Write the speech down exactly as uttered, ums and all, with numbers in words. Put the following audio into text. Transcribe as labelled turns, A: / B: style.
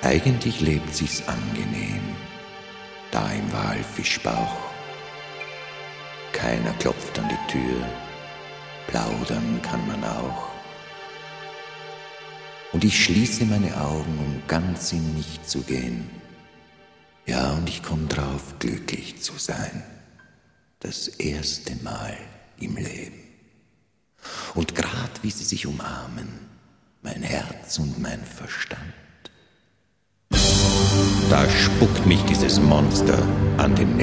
A: Eigentlich lebt sich's angenehm, da im Walfischbauch. Keiner klopft an die Tür, plaudern kann man auch. Und ich schließe meine Augen, um ganz in mich zu gehen. Ja, und ich komm drauf, glücklich zu sein. Das erste Mal im Leben. Und grad wie sie sich umarmen, mein Herz und mein Verstand, da spuckt mich dieses Monster an den